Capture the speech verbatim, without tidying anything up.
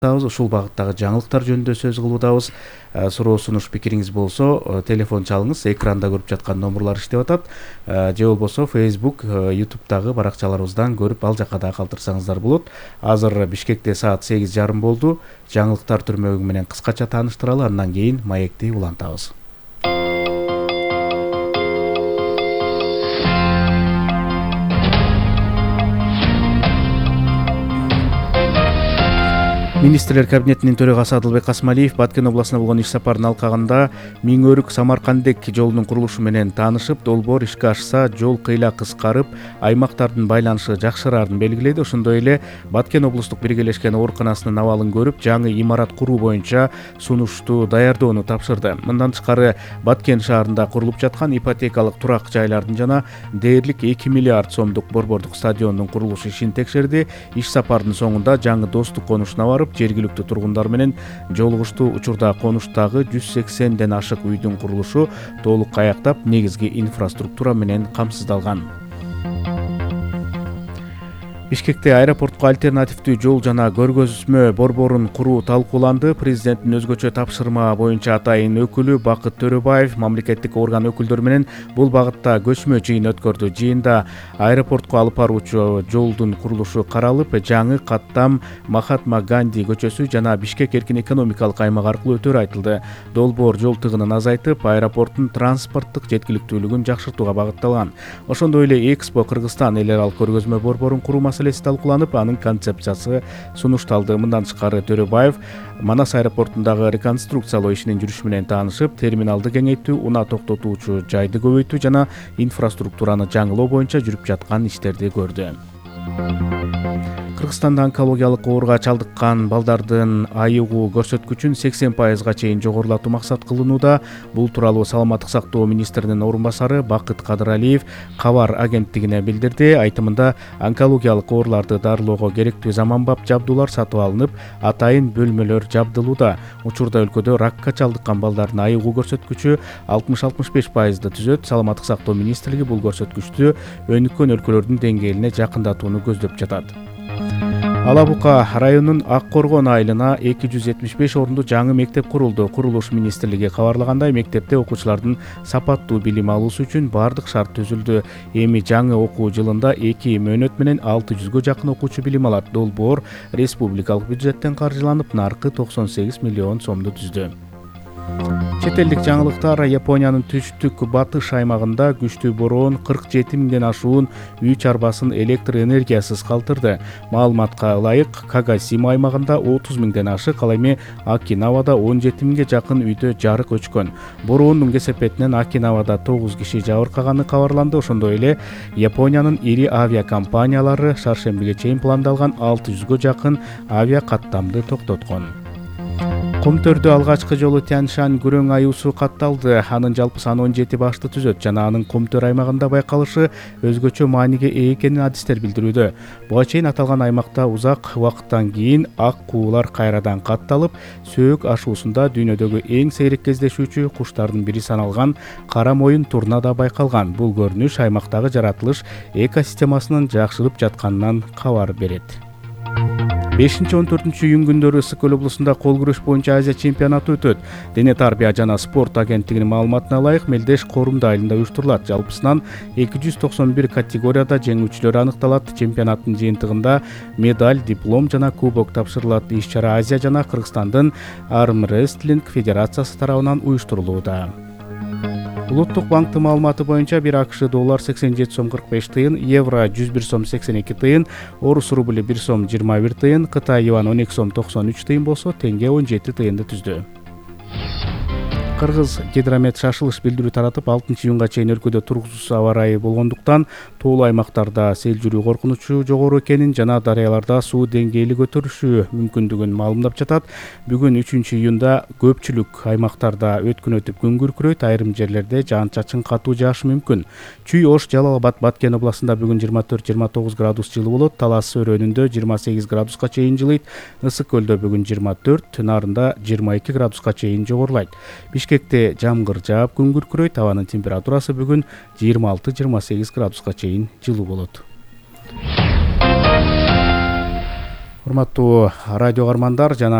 ушул багыттагы жаңылыктар жөнүндө сөз кылуудабыз. Суроо сунуш пикириңиз болсо телефон чалыңыз, экранда көрүп жаткан номерлар иштеп атат. Же болбосо Facebook, YouTube'дагы баракчаларыбыздан көрүп ал жака да калтырсаңыздар болот. Азыр Бишкекте саат сегиз жарым болду. Жаңылыктар түрмөгү менен кыскача тааныштыралы, андан кийин маекти улантабыз. Министрлер кабинетинин төрагасы Адылбек Касмалиев Баткен областына болгон иш сапарын алкагында Миң-Өрүк Самаркандек жолунун курулушу менен таанышып, долбоор ишке ашса, жол кыйла кыскарып, аймактардын байланышы жакшырарын белгиледи. Ошондой эле Баткен облустук биргелешкен ооруканасынын абалын көрүп, жаңы имарат куруу боюнча сунушту даярдоону тапшырды. Мындан тышкары Баткен шаарында курулуп жаткан ипотекалык турак жайлардын жана дээрлик эки миллиард сомдук борбордук стадиондун курулуш ишин текшерди. Иш сапардын соңунда жаңы достук конушуна барып, жергиликтүү тургундар менен жолугушту. Учурда конуштагы жүз сексенден ашык үйдүн курулушу толук аяктап, негизги инфраструктура менен камсыздалган. Бишкекте аэропортко альтернативдүү жол жана көргөзмө борборун куруу талкууланды. Президенттин өзгөчө тапшырма боюнча атайын өкүлү Бакыт Төрөбаев мамлекеттик орган өкүлдөрү менен бул багытта көчмө жыйын өткөрдү. Жыйында аэропортко алып баруучу жолдун курулушу каралып, жаңы каттам Махатма Ганди көчөсү жана Бишкек эркин экономикалык аймак аркылуу өтөрү айтылды. Долбоор жол тыгынын азайтып, аэропорттун транспорттук жеткиликтүүлүгүн жакшыртууга багытталган. Ошондой эле Экспо Кыргызстан эл аралык көргөзмө борборун куруу маселеси талкууланып, анын концепциясы сунушталды. Мындан тышкары Төрөбаев Манас аэропортундагы реконструкциялоо ишинин жүрүшү менен таанышып, терминалды кеңейтүү, унаа токтотуучу жайды көбөйтүү жана инфраструктураны жаңылоо боюнча жүрүп жаткан иштерди көрдү. Кыргызстанда онкологиялык ооруга чалдыккан балдардын айыгуу көрсөткүчүн сексен пайызга чейин жогорулатуу максат кылынууда. Бул тууралуу Саламаттык сактоо министринин орун басары Бакыт Кадыралиев Кабар агенттигине билдирди. Айтымында, онкологиялык ооруларды дарылоого керектүү заманбап жабдуулар сатып алынып, атайын бөлмөлөр жабдылууда. Учурда өлкөдө ракка чалдыккан балдардын айыгуу көрсөткүчү алтымыш алтымыш беш пайызды түзөт. Саламаттык сактоо министрлиги бул көрсөткүчтү өнүккөн өлкөлөрдүн деңгээлине жакындатууну көздөп жатат. Ала Бука районунун Ак Коргон айылына эки жүз жетимиш беш орунду жаңы мектеп курулду. Курулуш министрлиги кабарлагандай, мектепте окуучулардын сапаттуу билим алуусу үчүн бардык шарт түзүлдү. Эми жаңы окуу жылында эки мөөнөт менен алты жүзгө жакын окуучу билим алат. Долбоор республикалык бюджеттен каржыланып, наркы токсон сегиз миллион сомду түздү. Чет элдик жаңылыктар. Япониянын түштүк батыш аймагында күчтүү бороон кырк жети миңден ашуун үй чарбасын электр энергиясыз калтырды. Маалыматка ылайык, Кагасима аймагында отуз миңден ашык, ал эми Окинавада он жети миңге жакын үйдө жарык өчкөн. Бороондун кесепетинен Окинавада тогуз киши жабыркаганы кабарланды. Ошондой эле Япониянын ири авиакомпаниялары шаршембиге чейин пландалган алты жүзгө жакын авиакаттамды токтоткон. Комтөрдө алгачкы жолу Тянь-Шань күрөң аюусу катталды. Анын жалпы саны он жети башты түзөт жана анын Комтөр аймагында байкалышы өзгөчө мааниге ээ экенин адистер билдирүүдө. Буга чейин аталган аймакта узак убакыттан кийин ак куулар кайрадан катталып, сөөк ашуусунда дүйнөдөгү эң сейрек кездешүүчү куштардын бири саналган кара моюн турна да байкалган. Бул көрүнүш аймактагы жаратылыш экосистемасынын жакшырып жатканынан кабар берет. бешинчи он төртүнчү июнь күндөрү Ысык Көл облусунда кол күрөш боюнча Азия чемпионаты өтөт. Дене тарбия жана спорт агенттигинин маалыматына ылайык, Мелдеш Корумда айылында уюштурулат. Жалпысынан эки жүз токсон бир категорияда жеңүүчүлөр аныкталат. Чемпионаттын жыйынтыгында медаль, диплом жана кубок тапшырылат. Иш-чара Азия жана Кыргызстандын Армрестлинг федерациясы тарабынан уюштурулууда. Улуттук банктын маалыматы боюнча бир АКШ доллар сексен жети сом кырк беш тыйын, евро жүз бир сом сексен эки тыйын, орус рубли бир сом жыйырма бир тыйын, Кытай юан он эки сом токсон үч тыйын болсо, тенге он жети тыйынды түздү. Кыргыз Гидромет шашылыш билдирүү таратып, алтынчы июнга чейин өлкөдө тургусуз аба ырайы болгондуктан тоолуу аймактарда сел жүрүү коркунучу жогору экенин жана дарыяларда суу деңгээли көтөрүшү мүмкүндүгүн маалымдап жатат. Бүгүн үчүнчү июнда көпчүлүк аймактарда өткүн өтүп күн күркүрөйт, айрым жерлерде жаан-чачын катуу жаашы мүмкүн. Чүй, Ош, Жалал-Абад, Баткен областында бүгүн жыйырма төрт жыйырма тогуз градус жылуу болот. Талас өрөөнүндө жыйырма сегиз градуска чейин жылыйт. Ысык Көлдө бүгүн жыйырма төрт, Нарында жыйырма эки градуска чейин жогорулайт. Бишкекте жамгыр жаап күн күркүрөйт, абанын температурасы бүгүн жыйырма алты жыйырма сегиз градуска чейин жылуу болот. урматтуу радио каармандар жана